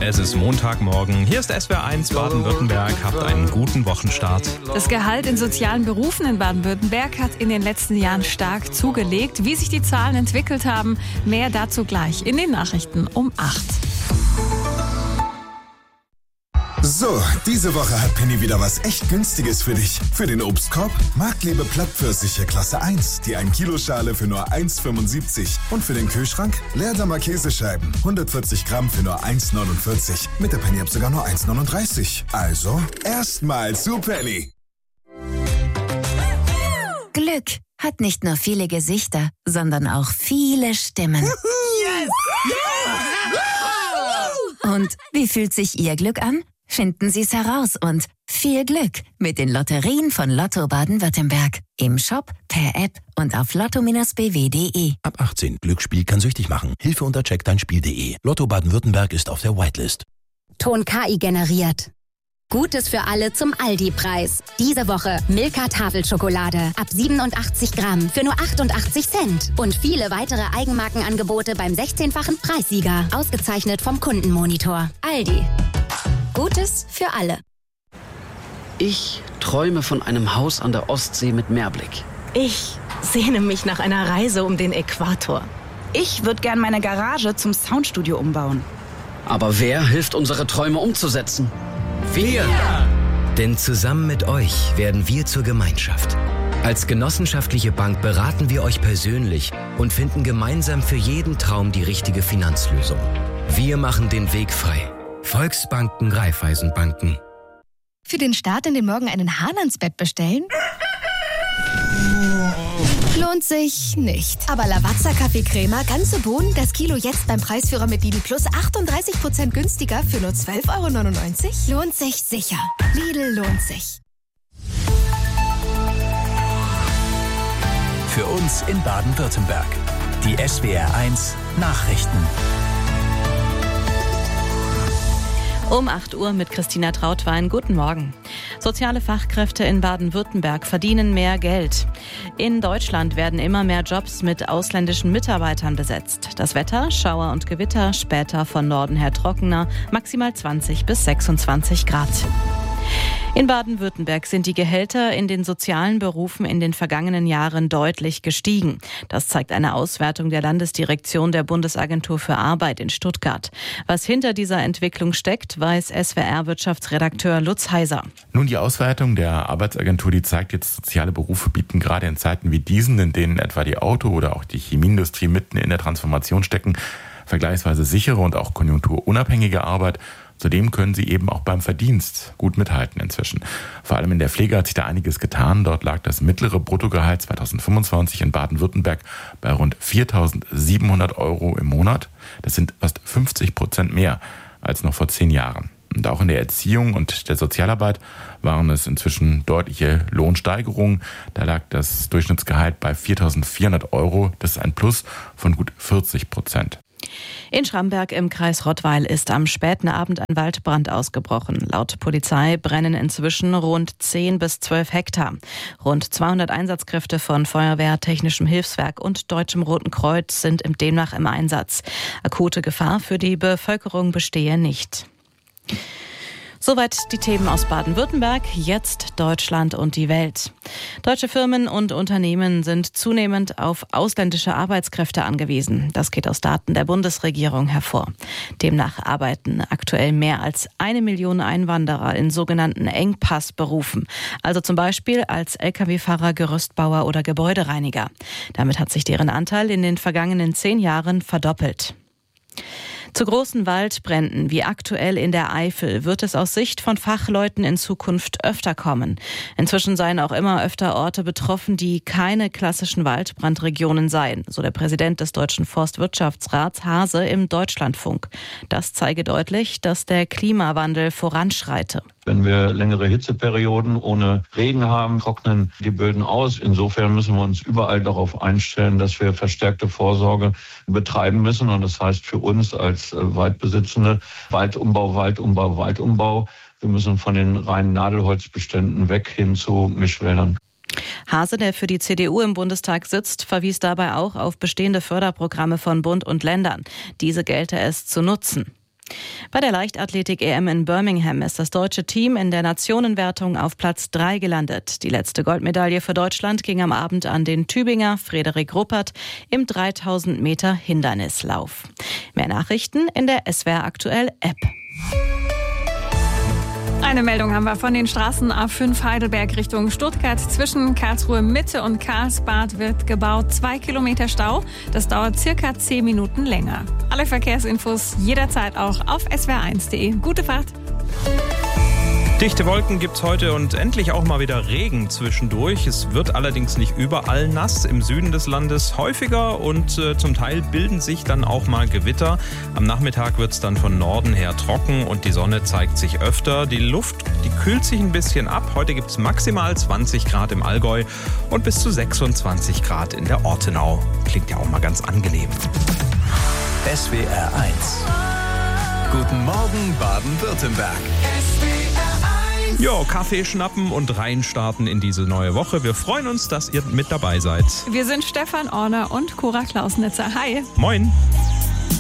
Es ist Montagmorgen. Hier ist SWR1 Baden-Württemberg. Habt einen guten Wochenstart. Das Gehalt in sozialen Berufen in Baden-Württemberg hat in den letzten Jahren stark zugelegt. Wie sich die Zahlen entwickelt haben, mehr dazu gleich in den Nachrichten um 8. So, diese Woche hat Penny wieder was echt Günstiges für dich. Für den Obstkorb Marktlebe Plattpfirsiche Klasse 1, die 1-Kilo-Schale für nur 1,75. Und für den Kühlschrank Leerdammer Käsescheiben, 140 Gramm für nur 1,49. Mit der Penny-App sogar nur 1,39. Also, erstmal zu Penny. Glück hat nicht nur viele Gesichter, sondern auch viele Stimmen. Yes! Und wie fühlt sich Ihr Glück an? Finden Sie es heraus und viel Glück mit den Lotterien von Lotto Baden-Württemberg. Im Shop, per App und auf lotto-bw.de. Ab 18. Glücksspiel kann süchtig machen. Hilfe unter checkdeinspiel.de. Lotto Baden-Württemberg ist auf der Whitelist. Ton KI generiert. Gutes für alle zum Aldi-Preis. Diese Woche Milka Tafelschokolade ab 87 Gramm für nur 88 Cent. Und viele weitere Eigenmarkenangebote beim 16-fachen Preissieger. Ausgezeichnet vom Kundenmonitor. Aldi. Gutes für alle. Ich träume von einem Haus an der Ostsee mit Meerblick. Ich sehne mich nach einer Reise um den Äquator. Ich würde gern meine Garage zum Soundstudio umbauen. Aber wer hilft, unsere Träume umzusetzen? Wir! Denn zusammen mit euch werden wir zur Gemeinschaft. Als genossenschaftliche Bank beraten wir euch persönlich und finden gemeinsam für jeden Traum die richtige Finanzlösung. Wir machen den Weg frei. Volksbanken, Raiffeisenbanken. Für den Start in den Morgen einen Hahn ans Bett bestellen? Lohnt sich nicht. Aber Lavazza Kaffeecrema, ganze Bohnen, das Kilo jetzt beim Preisführer mit Lidl Plus 38% günstiger für nur 12,99 €? Lohnt sich sicher. Lidl lohnt sich. Für uns in Baden-Württemberg. Die SWR1 Nachrichten. Um 8 Uhr mit Christina Trautwein. Guten Morgen. Soziale Fachkräfte in Baden-Württemberg verdienen mehr Geld. In Deutschland werden immer mehr Jobs mit ausländischen Mitarbeitern besetzt. Das Wetter, Schauer und Gewitter, später von Norden her trockener, maximal 20 bis 26 Grad. In Baden-Württemberg sind die Gehälter in den sozialen Berufen in den vergangenen Jahren deutlich gestiegen. Das zeigt eine Auswertung der Landesdirektion der Bundesagentur für Arbeit in Stuttgart. Was hinter dieser Entwicklung steckt, weiß SWR-Wirtschaftsredakteur Lutz Heiser. Nun, die Auswertung der Arbeitsagentur, die zeigt jetzt, soziale Berufe bieten gerade in Zeiten wie diesen, in denen etwa die Auto- oder auch die Chemieindustrie mitten in der Transformation stecken, vergleichsweise sichere und auch konjunkturunabhängige Arbeit. Zudem können sie eben auch beim Verdienst gut mithalten inzwischen. Vor allem in der Pflege hat sich da einiges getan. Dort lag das mittlere Bruttogehalt 2025 in Baden-Württemberg bei rund 4.700 € im Monat. Das sind fast 50% mehr als noch vor 10 Jahren. Und auch in der Erziehung und der Sozialarbeit waren es inzwischen deutliche Lohnsteigerungen. Da lag das Durchschnittsgehalt bei 4.400 €. Das ist ein Plus von gut 40%. In Schramberg im Kreis Rottweil ist am späten Abend ein Waldbrand ausgebrochen. Laut Polizei brennen inzwischen rund 10 bis 12 Hektar. Rund 200 Einsatzkräfte von Feuerwehr, Technischem Hilfswerk und Deutschem Roten Kreuz sind demnach im Einsatz. Akute Gefahr für die Bevölkerung bestehe nicht. Soweit die Themen aus Baden-Württemberg, jetzt Deutschland und die Welt. Deutsche Firmen und Unternehmen sind zunehmend auf ausländische Arbeitskräfte angewiesen. Das geht aus Daten der Bundesregierung hervor. Demnach arbeiten aktuell mehr als 1 Million Einwanderer in sogenannten Engpassberufen. Also zum Beispiel als Lkw-Fahrer, Gerüstbauer oder Gebäudereiniger. Damit hat sich deren Anteil in den vergangenen 10 Jahren verdoppelt. Zu großen Waldbränden wie aktuell in der Eifel wird es aus Sicht von Fachleuten in Zukunft öfter kommen. Inzwischen seien auch immer öfter Orte betroffen, die keine klassischen Waldbrandregionen seien, so der Präsident des Deutschen Forstwirtschaftsrats Hase im Deutschlandfunk. Das zeige deutlich, dass der Klimawandel voranschreite. Wenn wir längere Hitzeperioden ohne Regen haben, trocknen die Böden aus. Insofern müssen wir uns überall darauf einstellen, dass wir verstärkte Vorsorge betreiben müssen. Und das heißt für uns als Waldbesitzende Waldumbau, Waldumbau, Waldumbau. Wir müssen von den reinen Nadelholzbeständen weg hin zu Mischwäldern. Hase, der für die CDU im Bundestag sitzt, verwies dabei auch auf bestehende Förderprogramme von Bund und Ländern. Diese gelte es zu nutzen. Bei der Leichtathletik-EM in Birmingham ist das deutsche Team in der Nationenwertung auf Platz 3 gelandet. Die letzte Goldmedaille für Deutschland ging am Abend an den Tübinger Frederik Ruppert im 3000 Meter Hindernislauf. Mehr Nachrichten in der SWR Aktuell App. Eine Meldung haben wir von den Straßen A5 Heidelberg Richtung Stuttgart. Zwischen Karlsruhe Mitte und Karlsbad wird gebaut. 2 Kilometer Stau. Das dauert circa 10 Minuten länger. Alle Verkehrsinfos jederzeit auch auf swr1.de. Gute Fahrt! Dichte Wolken gibt's heute und endlich auch mal wieder Regen zwischendurch. Es wird allerdings nicht überall nass. Im Süden des Landes häufiger und zum Teil bilden sich dann auch mal Gewitter. Am Nachmittag wird's dann von Norden her trocken und die Sonne zeigt sich öfter. Die Luft, die kühlt sich ein bisschen ab. Heute gibt's maximal 20 Grad im Allgäu und bis zu 26 Grad in der Ortenau. Klingt ja auch mal ganz angenehm. SWR 1. Guten Morgen Baden-Württemberg. Jo, Kaffee schnappen und reinstarten in diese neue Woche. Wir freuen uns, dass ihr mit dabei seid. Wir sind Stefan Orner und Cora Klausnitzer. Hi. Moin.